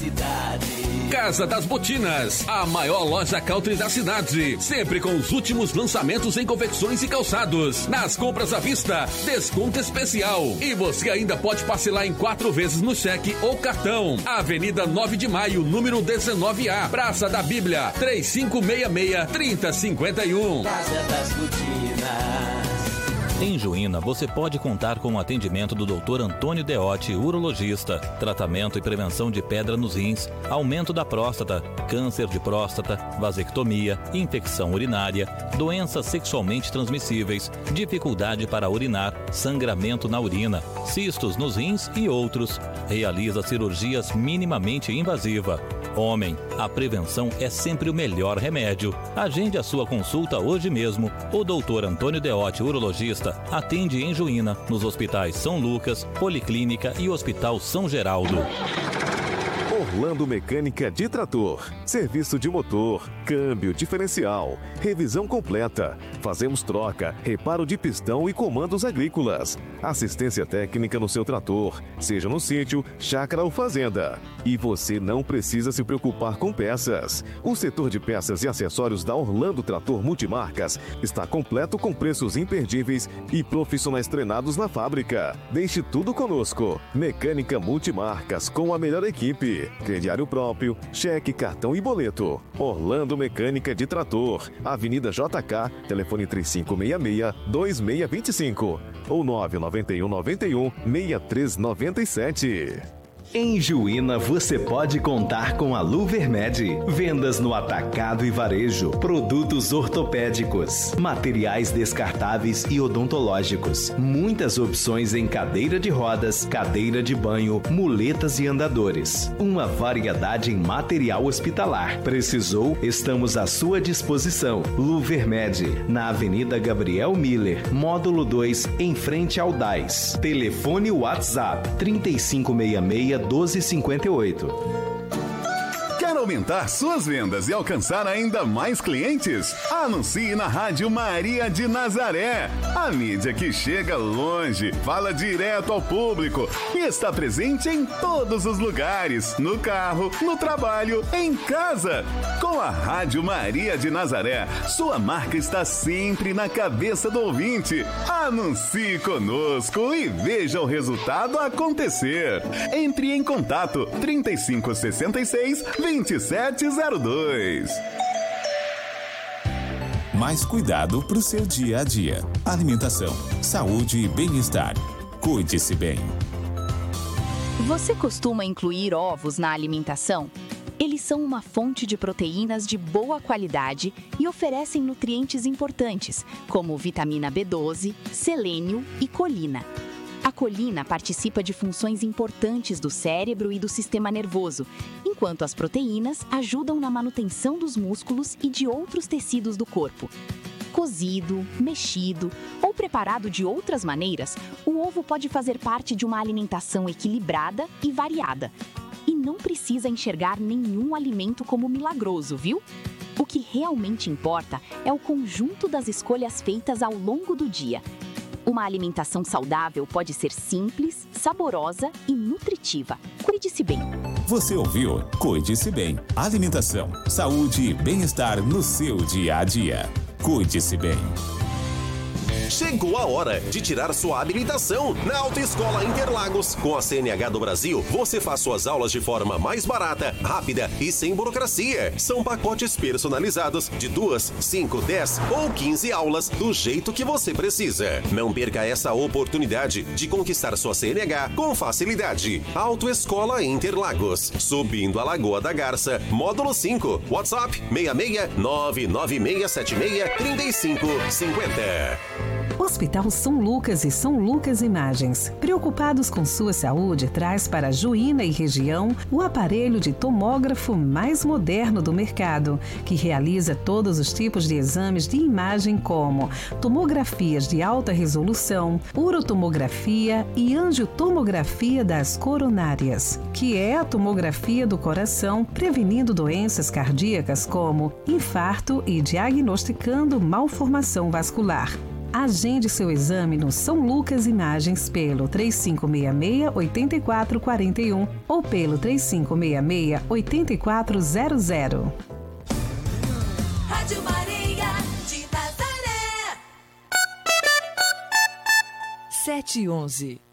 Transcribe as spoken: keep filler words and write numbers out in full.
cidade. Casa das Botinas, a maior loja country da cidade, sempre com os últimos lançamentos em confecções e calçados. Nas compras à vista, desconto especial. E você ainda pode parcelar em quatro vezes no cheque ou cartão. Avenida nove de maio, número dezenove A, Praça da Bíblia, três cinco seis seis, três zero cinco um. Casa das Botinas. Em Juína, você pode contar com o atendimento do doutor Antônio Deotti, urologista, tratamento e prevenção de pedra nos rins, aumento da próstata, câncer de próstata, vasectomia, infecção urinária, doenças sexualmente transmissíveis, dificuldade para urinar, sangramento na urina, cistos nos rins e outros. Realiza cirurgias minimamente invasiva. Homem, a prevenção é sempre o melhor remédio. Agende a sua consulta hoje mesmo. O doutor Antônio Deotti, urologista, atende em Juína, nos hospitais São Lucas, Policlínica e Hospital São Geraldo. Orlando Mecânica de Trator. Serviço de motor, câmbio, diferencial, revisão completa. Fazemos troca, reparo de pistão e comandos agrícolas. Assistência técnica no seu trator, seja no sítio, chácara ou fazenda. E você não precisa se preocupar com peças. O setor de peças e acessórios da Orlando Trator Multimarcas está completo com preços imperdíveis e profissionais treinados na fábrica. Deixe tudo conosco. Mecânica Multimarcas com a melhor equipe. Crediário próprio, cheque, cartão e boleto. Orlando Mecânica de Trator, Avenida J K, telefone três cinco seis seis, dois seis dois cinco ou nove nove um nove um, seis três nove sete. Em Juína você pode contar com a Luvermed. Vendas no atacado e varejo, produtos ortopédicos, materiais descartáveis e odontológicos. Muitas opções em cadeira de rodas, cadeira de banho, muletas e andadores. Uma variedade em material hospitalar. Precisou? Estamos à sua disposição. Luvermed, na Avenida Gabriel Miller, módulo dois, em frente ao D A I S. Telefone WhatsApp trinta e cinco sessenta e seis, doze cinquenta e oito. Quer aumentar suas vendas e alcançar ainda mais clientes? Anuncie na Rádio Maria de Nazaré. A mídia que chega longe, fala direto ao público e está presente em todos os lugares, no carro, no trabalho, em casa. Com a Rádio Maria de Nazaré, sua marca está sempre na cabeça do ouvinte. Anuncie conosco e veja o resultado acontecer. Entre em contato trinta e cinco sessenta e seis, vinte e sete zero dois. Mais cuidado para o seu dia a dia. Alimentação, saúde e bem-estar. Cuide-se bem. Você costuma incluir ovos na alimentação? Eles são uma fonte de proteínas de boa qualidade e oferecem nutrientes importantes, como vitamina B doze, selênio e colina. A colina participa de funções importantes do cérebro e do sistema nervoso, enquanto as proteínas ajudam na manutenção dos músculos e de outros tecidos do corpo. Cozido, mexido ou preparado de outras maneiras, o ovo pode fazer parte de uma alimentação equilibrada e variada. E não precisa enxergar nenhum alimento como milagroso, viu? O que realmente importa é o conjunto das escolhas feitas ao longo do dia. Uma alimentação saudável pode ser simples, saborosa e nutritiva. Cuide-se bem. Você ouviu? Cuide-se bem. Alimentação, saúde e bem-estar no seu dia a dia. Cuide-se bem. Chegou a hora de tirar sua habilitação na Autoescola Interlagos. Com a C N H do Brasil, você faz suas aulas de forma mais barata, rápida e sem burocracia. São pacotes personalizados de duas, cinco, dez ou quinze aulas do jeito que você precisa. Não perca essa oportunidade de conquistar sua C N H com facilidade. Autoescola Interlagos, subindo a Lagoa da Garça, módulo cinco, WhatsApp seis seis nove nove seis sete seis três cinco cinco zero. Hospital São Lucas e São Lucas Imagens, preocupados com sua saúde, traz para Juína e região o aparelho de tomógrafo mais moderno do mercado, que realiza todos os tipos de exames de imagem como tomografias de alta resolução, urotomografia e angiotomografia das coronárias, que é a tomografia do coração, prevenindo doenças cardíacas como infarto e diagnosticando malformação vascular. Agende seu exame no São Lucas Imagens pelo três cinco seis seis, oito quatro quatro um ou pelo três cinco seis seis, oito quatro zero zero. Rádio Maria de Nazaré. sete e onze.